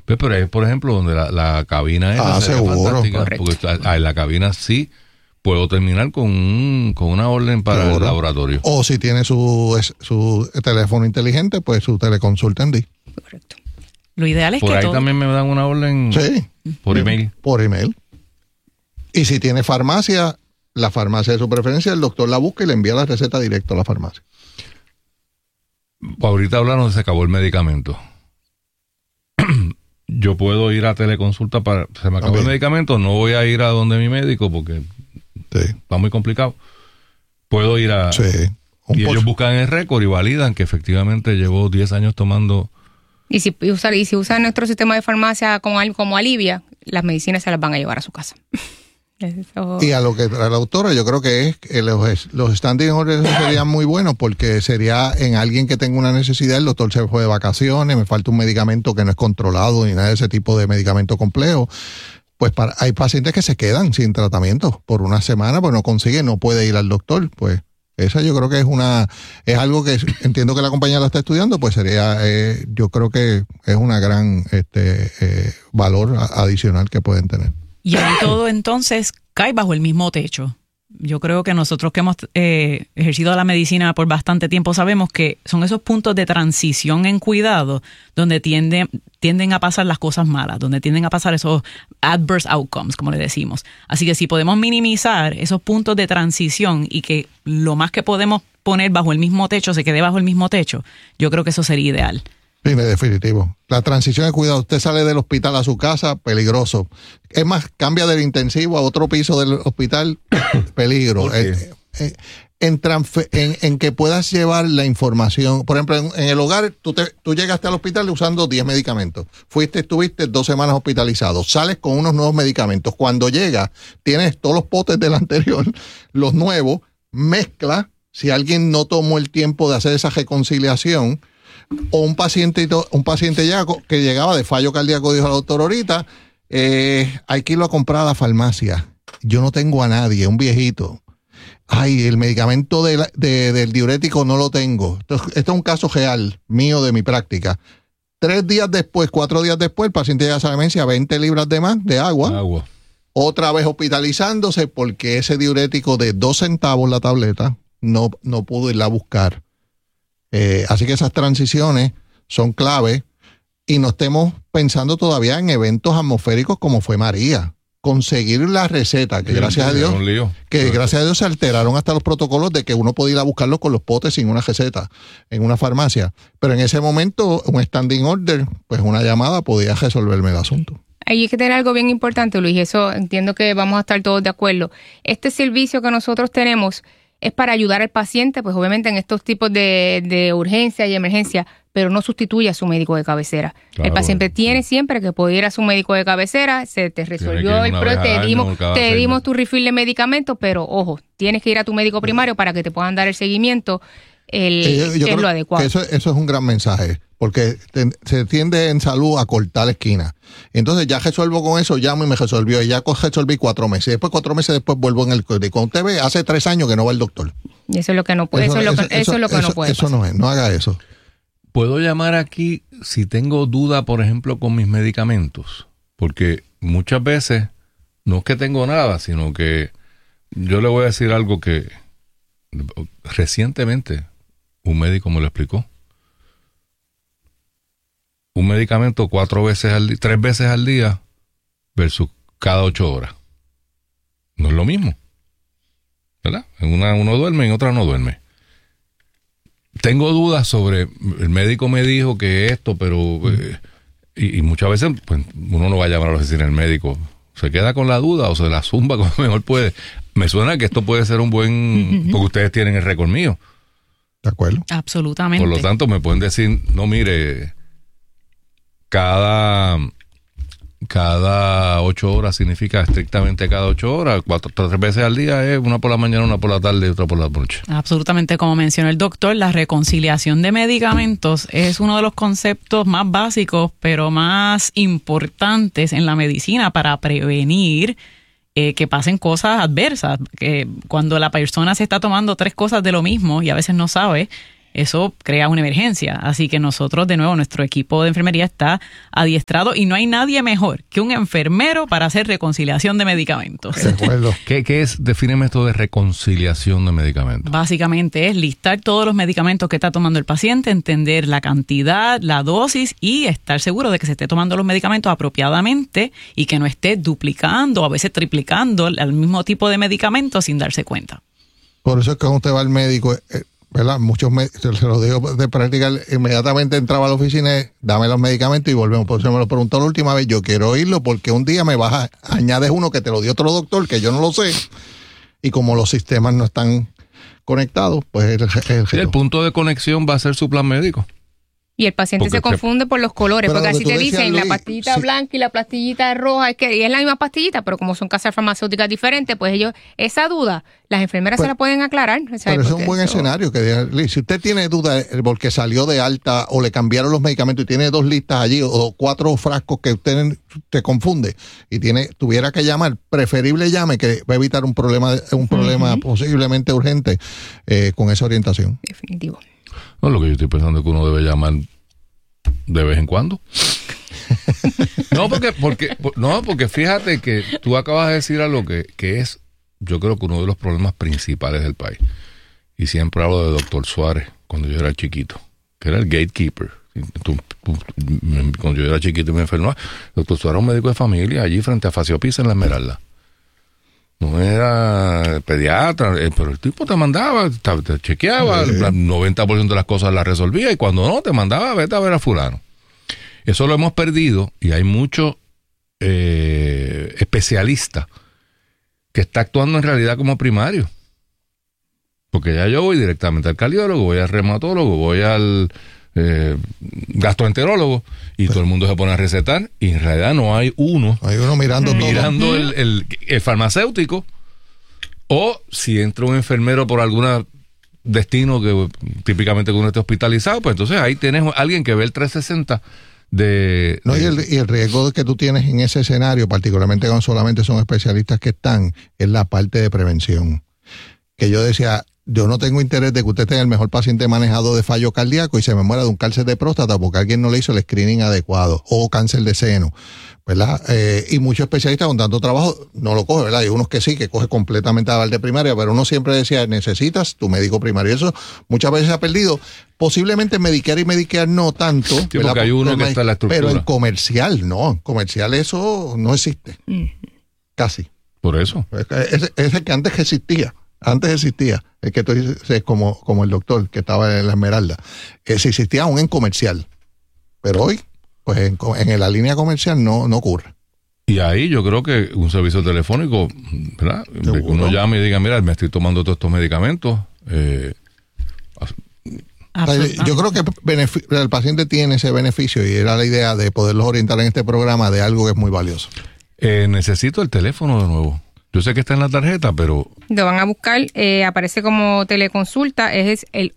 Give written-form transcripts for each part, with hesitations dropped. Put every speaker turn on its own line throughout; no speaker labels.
Pues, pero es, por ejemplo, donde la cabina es
seguro,
porque en la cabina sí puedo terminar con una orden para seguro. El laboratorio.
O si tiene su teléfono inteligente, pues su teleconsulta en D.
Correcto. Lo ideal es
por
que
ahí también me dan una orden por email.
Por email. Y si tiene farmacia, la farmacia de su preferencia, el doctor la busca y le envía la receta directo a la farmacia.
Ahorita hablaron de se acabó el medicamento. Yo puedo ir a teleconsulta se me acabó el medicamento, no voy a ir a donde mi médico porque está muy complicado. Puedo ir a... y ellos buscan el récord y validan que efectivamente llevo 10 años tomando...
Y si usan nuestro sistema de farmacia como Alivia, las medicinas se las van a llevar a su casa. Eso.
Y a lo que a la doctora, yo creo que es que los standing orders serían muy buenos porque sería en alguien que tenga una necesidad, el doctor se fue de vacaciones, me falta un medicamento que no es controlado ni nada de ese tipo de medicamento complejo. Pues hay pacientes que se quedan sin tratamiento por una semana, pues no consigue, no puede ir al doctor, pues esa yo creo que es algo que entiendo que la compañía la está estudiando, pues sería, yo creo que es una gran valor adicional que pueden tener.
Y ahí todo entonces cae bajo el mismo techo. Yo creo que nosotros que hemos ejercido la medicina por bastante tiempo sabemos que son esos puntos de transición en cuidado donde tienden a pasar las cosas malas, donde tienden a pasar esos adverse outcomes, como le decimos. Así que si podemos minimizar esos puntos de transición y que lo más que podemos poner bajo el mismo techo se quede bajo el mismo techo, yo creo que eso sería ideal.
Sí, definitivo. La transición de cuidado, usted sale del hospital a su casa, peligroso. Es más, cambia del intensivo a otro piso del hospital, peligro. En que puedas llevar la información. Por ejemplo, en el hogar, tú llegaste al hospital usando 10 medicamentos. Estuviste 2 semanas hospitalizado. Sales con unos nuevos medicamentos. Cuando llegas, tienes todos los potes del anterior, los nuevos, mezcla. Si alguien no tomó el tiempo de hacer esa reconciliación, o un paciente que llegaba de fallo cardíaco, dijo la doctora ahorita, hay que irlo a comprar a la farmacia. Yo no tengo a nadie, un viejito. Ay, el medicamento del diurético no lo tengo. Esto es un caso real mío de mi práctica. 4 días después, el paciente llega a esa demencia, 20 libras de más de agua. Otra vez hospitalizándose porque ese diurético de 2 centavos la tableta no pudo irla a buscar. Así que esas transiciones son clave y no estemos pensando todavía en eventos atmosféricos como fue María. Conseguir la receta, que gracias a Dios se alteraron hasta los protocolos de que uno podía ir a buscarlos con los potes sin una receta en una farmacia. Pero en ese momento, un standing order, pues una llamada podía resolverme el asunto.
Ahí hay que tener algo bien importante, Luis, eso entiendo que vamos a estar todos de acuerdo. Este servicio que nosotros tenemos es para ayudar al paciente, pues obviamente en estos tipos de urgencia y emergencia, pero no sustituye a su médico de cabecera. Claro, el paciente tiene siempre que poder ir a su médico de cabecera, se te resolvió el problema, te dimos tu refill de medicamentos, pero ojo, tienes que ir a tu médico primario para que te puedan dar el seguimiento, que es lo adecuado. Eso
es un gran mensaje, porque se tiende en salud a cortar la esquina. Entonces ya resuelvo con eso, llamo y me resolvió. Y ya resolví 4 meses. Y después 4 meses después vuelvo en el código. Cuando usted ve, hace 3 años que no va el doctor.
Y eso es lo que no puede. Eso es lo que no puede.
Eso no haga eso.
¿Puedo llamar aquí si tengo duda, por ejemplo, con mis medicamentos? Porque muchas veces no es que tengo nada, sino que yo le voy a decir algo que recientemente un médico me lo explicó. Un medicamento 3 veces al día versus cada 8 horas. No es lo mismo, ¿verdad? En una uno duerme, en otra no duerme. Tengo dudas sobre, el médico me dijo que esto, pero y muchas veces pues, uno no va a llamar a la oficina del médico. Se queda con la duda o se la zumba como mejor puede. Me suena que esto puede ser un buen... Porque ustedes tienen el récord mío.
¿De acuerdo?
Absolutamente.
Por lo tanto, me pueden decir, no, mire, cada 8 horas significa estrictamente cada 8 horas, 3 veces al día es una por la mañana, una por la tarde y otra por la noche.
Absolutamente, como mencionó el doctor, la reconciliación de medicamentos es uno de los conceptos más básicos, pero más importantes en la medicina para prevenir que pasen cosas adversas. Que cuando la persona se está tomando 3 cosas de lo mismo y a veces no sabe, eso crea una emergencia. Así que nosotros, de nuevo, nuestro equipo de enfermería está adiestrado y no hay nadie mejor que un enfermero para hacer reconciliación de medicamentos.
De acuerdo.
¿Qué es? Defíneme esto de reconciliación de medicamentos.
Básicamente es listar todos los medicamentos que está tomando el paciente, entender la cantidad, la dosis y estar seguro de que se esté tomando los medicamentos apropiadamente y que no esté duplicando o a veces triplicando el mismo tipo de medicamentos sin darse cuenta.
Por eso es que cuando usted va al médico, ¿verdad? Muchos se los digo de práctica, inmediatamente entraba a la oficina, dame los medicamentos y volvemos. Por eso me lo preguntó la última vez, yo quiero oírlo porque un día me vas a añades uno que te lo dio otro doctor que yo no lo sé, y como los sistemas no están conectados, pues
el punto de conexión va a ser su plan médico.
Y el paciente se confunde por los colores, porque así te dicen
Luis,
la pastillita blanca y la pastillita roja, y es la misma pastillita, pero como son casas farmacéuticas diferentes, pues ellos, esa duda, las enfermeras se la pueden aclarar.
Pero es un buen escenario. Si usted tiene duda porque salió de alta o le cambiaron los medicamentos y tiene 2 listas allí o 4 frascos que usted te confunde y tuviera que llamar, preferible llame, que va a evitar un problema posiblemente urgente con esa orientación.
Definitivo.
No, lo que yo estoy pensando es que uno debe llamar de vez en cuando. porque fíjate que tú acabas de decir algo que es, yo creo que uno de los problemas principales del país. Y siempre hablo de Dr. Suárez cuando yo era chiquito, que era el gatekeeper. Cuando yo era chiquito y me enfermaba, Dr. Suárez era un médico de familia allí frente a Facio Pisa en La Esmeralda. No era pediatra, pero el tipo te mandaba, te chequeaba, el 90% de las cosas las resolvía y cuando no, te mandaba, vete a ver a fulano. Eso lo hemos perdido y hay muchos especialistas que está actuando en realidad como primario. Porque ya yo voy directamente al cardiólogo, voy al reumatólogo, voy al gastroenterólogo y todo el mundo se pone a recetar y en realidad no hay uno.
Hay uno mirando
el farmacéutico, o si entra un enfermero por algún destino que típicamente uno esté hospitalizado, pues entonces ahí tienes alguien que ve el 360 y
el riesgo que tú tienes en ese escenario, particularmente cuando solamente son especialistas que están, es la parte de prevención. Que yo decía, yo no tengo interés de que usted tenga el mejor paciente manejado de fallo cardíaco y se me muera de un cáncer de próstata porque alguien no le hizo el screening adecuado, o cáncer de seno, ¿verdad? Y muchos especialistas con tanto trabajo no lo cogen, ¿verdad? Hay unos que sí, que coge completamente a la de primaria, pero uno siempre decía, necesitas tu médico primario. Eso muchas veces se ha perdido. Posiblemente en Medicare y Medicare no tanto,
sí, porque hay uno que está en la estructura.
Pero en comercial no, en comercial eso no existe. Casi.
Por eso.
Es el que antes existía. Antes existía, el que tú dices como el doctor que estaba en La Esmeralda, se existía aún en comercial, pero hoy, pues en la línea comercial no ocurre.
Y ahí yo creo que un servicio telefónico, ¿verdad? Que uno llame y diga, mira, me estoy tomando todos estos medicamentos.
Yo creo que el paciente tiene ese beneficio y era la idea de poderlos orientar en este programa de algo que es muy valioso.
Necesito el teléfono de nuevo. Yo sé que está en la tarjeta, pero...
Lo van a buscar, aparece como teleconsulta, es el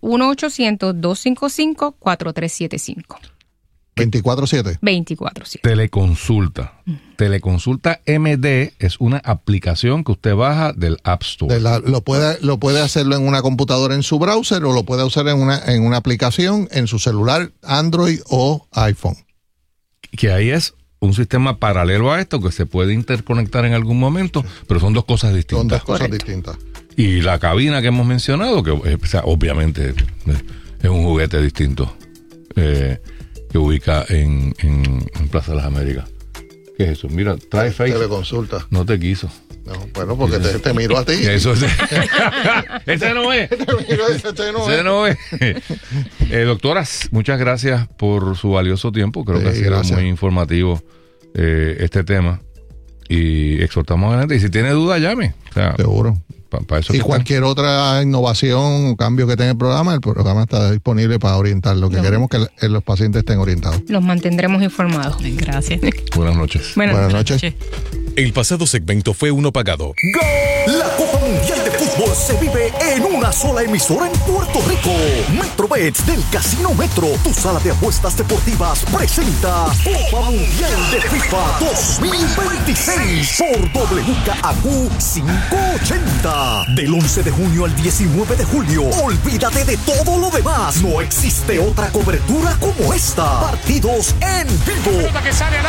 1-800-255-4375.
24/7.
24/7.
Teleconsulta. Teleconsulta MD es una aplicación que usted baja del App Store.
Lo puede hacerlo en una computadora en su browser o lo puede usar en una aplicación en su celular, Android o iPhone.
Que ahí es un sistema paralelo a esto que se puede interconectar en algún momento, pero son dos cosas distintas.
Son dos cosas distintas.
Y la cabina que hemos mencionado, que obviamente es un juguete distinto, que ubica en Plaza de las Américas. ¿Qué es eso? Mira, trae Face.
Teleconsulta.
No te quiso.
No, bueno, porque te miro a ti.
Eso es. Ese no es. Ese no es. Doctoras, muchas gracias por su valioso tiempo. Creo que ha sido muy informativo este tema. Y exhortamos a la gente. Y si tiene dudas, llame. O sea,
seguro.
Para eso
y cualquier otra innovación o cambio que tenga el programa está disponible para orientar. Lo que queremos es que los pacientes estén orientados.
Los mantendremos informados.
Gracias.
Buenas noches.
Buenas noches.
El pasado segmento fue uno pagado. ¡Gol! La Copa Mundial de fútbol se vive en una sola emisora en Puerto Rico. Metrobets del Casino Metro, tu sala de apuestas deportivas, presenta Copa Mundial de FIFA 2026 por WKAQ 580. Del 11 de junio al 19 de julio. Olvídate de todo lo demás. No existe otra cobertura como esta. Partidos en vivo.